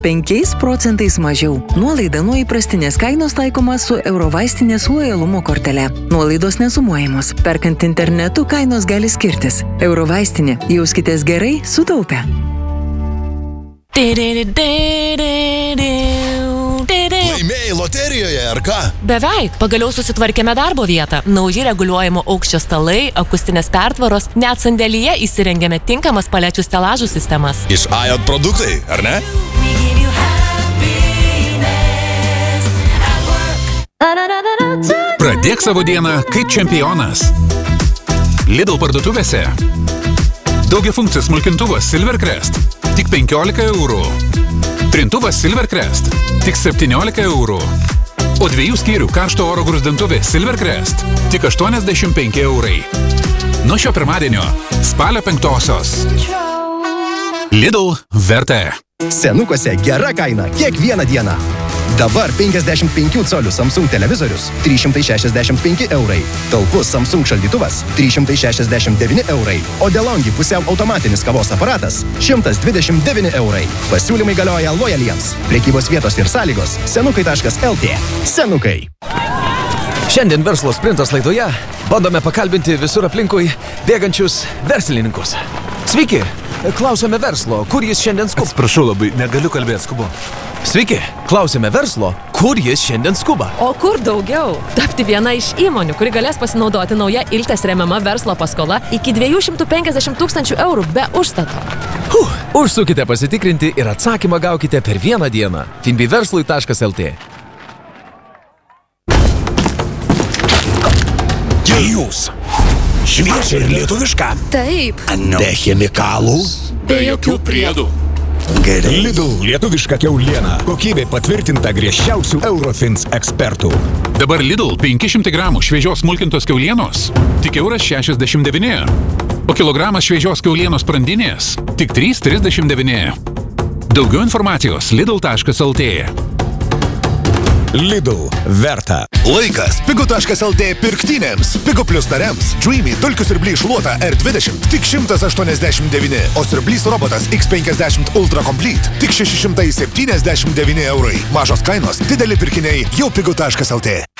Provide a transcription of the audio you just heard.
5 procentais mažiau. Nuolaida nuo įprastinės kainos taikoma su Eurovaistinės lojalumo kortele. Nuolaidos nesumuojamos. Perkant internetu kainos gali skirtis. Eurovaistinė. Jauskitės gerai, sutaupę. Laimėjai loterijoje, ar ką? Beveik. Pagaliau susitvarkėme darbo vietą. Nauji reguliuojimo aukščio stalai, akustinės pertvaros, net sandėlyje įsirengėme tinkamas palečių stelažų sistemas. Iš AJOT produktai, ar ne? Pradėk savo dieną kaip čempionas. Lidl parduotuvėse. Daugiafunkcis smulkintuvas Silvercrest. Tik 15 eurų. Trintuvas Silvercrest. Tik 17 eurų. O 2 skyrių karšto oro gruzdintuvė Silvercrest. Tik 85 eurai. Nuo šio pirmadienio, spalio 5-osios. Lidl verta. Senukuose gera kaina kiekvieną dieną. Dabar 55 colių Samsung televizorius 365 eurai. Talpus Samsung šaldytuvas 369 eurai. O DeLonghi pusiau automatinis kavos aparatas 129 eurai. Pasiūlymai galioja lojaliems. Prekybos vietos ir sąlygos senukai.lt. Senukai. Šiandien verslo sprintas laidoje bandome pakalbinti visur aplinkui bėgančius verslininkus. Sveiki, klausėme verslo, kur jis šiandien skuba. Atsiprašau labai, negaliu kalbėti, skubu. Sveiki, klausėme verslo, kur jis šiandien skuba. O kur daugiau? Tapti viena iš įmonių, kuri galės pasinaudoti nauja Iltės remiama verslo paskola iki 250 000 eurų be užstato. Užsukite pasitikrinti ir atsakymą gaukite per vieną dieną. finbiverslui.lt. Jūs. Šviežia ir lietuviška. Taip. Be chemikalų. Be jokių priedų. Gerai. Lidl lietuviška kiauliena. Kokybė patvirtinta griežčiausių Eurofins ekspertų. Dabar Lidl 500 gramų šviežios smulkintos kiaulienos tik €1,69. O kilogramas šviežios kiaulienos sprandinės tik €3,39. Daugiau informacijos lidl.lt. Lidl verta. Laikas pigu.lt pirktynėms. Pigu plus nariams. Dreamy dulkių siurblį šluota R20 tik 189. O siurblys robotas X50 Ultra Complete tik 679 eurai. Mažos kainos, dideli pirkiniai jau pigu.lt.